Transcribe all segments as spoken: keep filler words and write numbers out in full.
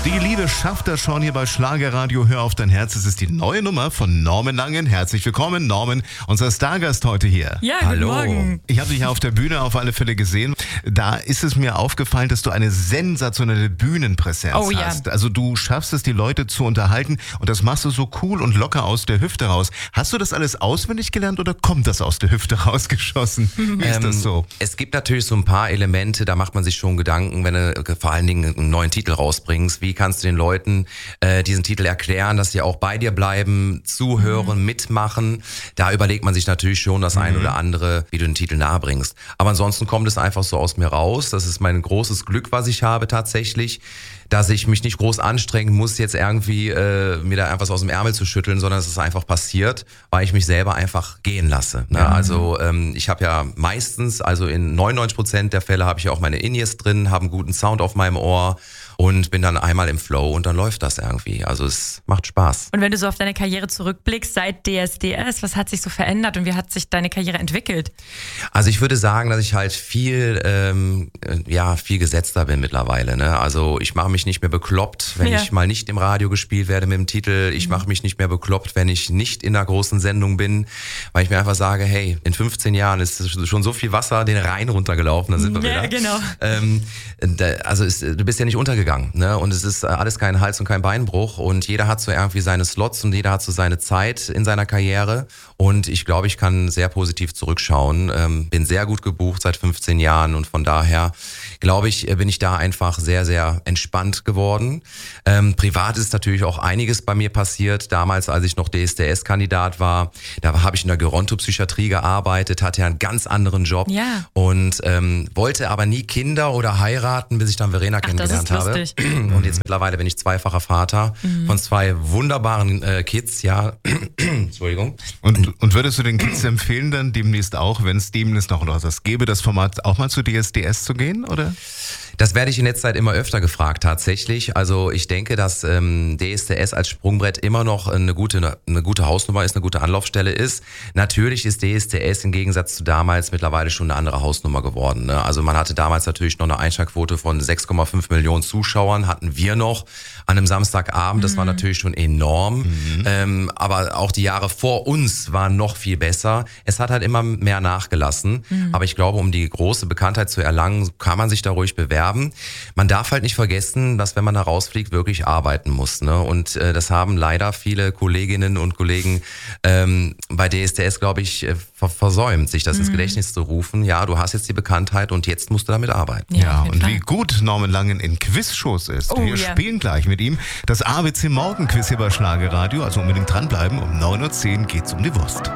Die Liebe schafft das schon hier bei Schlagerradio. Hör auf dein Herz. Es ist die neue Nummer von Norman Langen. Herzlich willkommen, Norman, unser Stargast heute hier. Ja, guten Hallo. Morgen. Ich habe dich ja auf der Bühne auf alle Fälle gesehen. Da ist es mir aufgefallen, dass du eine sensationelle Bühnenpräsenz Oh, ja. hast. Also du schaffst es, die Leute zu unterhalten und das machst du so cool und locker aus der Hüfte raus. Hast du das alles auswendig gelernt oder kommt das aus der Hüfte rausgeschossen? Wie ist Ähm, das so? Es gibt natürlich so ein paar Elemente, da macht man sich schon Gedanken, wenn du vor allen Dingen einen neuen Titel rausbringst. Wie kannst du den Leuten äh, diesen Titel erklären, dass sie auch bei dir bleiben, zuhören, mhm. mitmachen? Da überlegt man sich natürlich schon das mhm. ein oder andere, wie du den Titel nahebringst. Aber ansonsten kommt es einfach so aus mir raus. Das ist mein großes Glück, was ich habe tatsächlich, dass ich mich nicht groß anstrengen muss, jetzt irgendwie äh, mir da einfach was aus dem Ärmel zu schütteln, sondern es ist einfach passiert, weil ich mich selber einfach gehen lasse. Ne? Ja. Also ähm, ich habe ja meistens, also in neunundneunzig Prozent der Fälle habe ich auch meine In-Ears drin, habe einen guten Sound auf meinem Ohr und bin dann einmal im Flow und dann läuft das irgendwie. Also es macht Spaß. Und wenn du so auf deine Karriere zurückblickst seit D S D S, was hat sich so verändert und wie hat sich deine Karriere entwickelt? Also ich würde sagen, dass ich halt viel, ähm, ja, viel gesetzter bin mittlerweile. Ne? Also ich mache mich nicht mehr bekloppt, wenn Ja. ich mal nicht im Radio gespielt werde mit dem Titel. Ich mhm. mache mich nicht mehr bekloppt, wenn ich nicht in einer großen Sendung bin, weil ich mir einfach sage, hey, in fünfzehn Jahren ist schon so viel Wasser den Rhein runtergelaufen, da sind wir Ja, wieder. genau. Ähm, da, also ist, du bist ja nicht untergegangen. Ne? Und es ist alles kein Hals- und kein Beinbruch und jeder hat so irgendwie seine Slots und jeder hat so seine Zeit in seiner Karriere und ich glaube, ich kann sehr positiv zurückschauen. Ähm, bin sehr gut gebucht seit fünfzehn Jahren und von daher glaube ich, bin ich da einfach sehr, sehr entspannt geworden. Ähm, privat ist natürlich auch einiges bei mir passiert. Damals, als ich noch D S D S-Kandidat war, da habe ich in der Gerontopsychiatrie gearbeitet, hatte ja einen ganz anderen Job Ja. und ähm, wollte aber nie Kinder oder heiraten, bis ich dann Verena Ach, das kennengelernt ist habe. lustig. Und jetzt mittlerweile bin ich zweifacher Vater mhm. von zwei wunderbaren äh, Kids, ja. Entschuldigung. Und, und würdest du den Kids empfehlen, dann demnächst auch, wenn es demnächst noch was gäbe, das Format auch mal zu D S D S zu gehen, oder? Das werde ich in letzter Zeit immer öfter gefragt, tatsächlich. Also ich denke, dass ähm, D S D S als Sprungbrett immer noch eine gute, eine gute Hausnummer ist, eine gute Anlaufstelle ist. Natürlich ist D S D S im Gegensatz zu damals mittlerweile schon eine andere Hausnummer geworden. Ne? Also man hatte damals natürlich noch eine Einschaltquote von sechs Komma fünf Millionen Zuschauern, hatten wir noch an einem Samstagabend. Das mhm. war natürlich schon enorm. Mhm. Ähm, aber auch die Jahre vor uns waren noch viel besser. Es hat halt immer mehr nachgelassen. Mhm. Aber ich glaube, um die große Bekanntheit zu erlangen, kann man sich da ruhig bewerben. Man darf halt nicht vergessen, dass wenn man da rausfliegt, wirklich arbeiten muss. Ne? Und äh, das haben leider viele Kolleginnen und Kollegen ähm, bei D S D S, glaube ich, äh, ver- versäumt, sich das mhm. ins Gedächtnis zu rufen. Ja, du hast jetzt die Bekanntheit und jetzt musst du damit arbeiten. Ja, Ja, auf jeden und Fall. wie gut Norman Langen in Quizshows ist. Oh, Wir ja. spielen gleich mit ihm das A B C Morgen Quiz hier bei Schlagerradio. Also unbedingt dranbleiben. Um neun Uhr zehn geht's um die Wurst.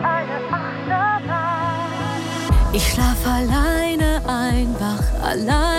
Ich schlaf alleine ein, wach alleine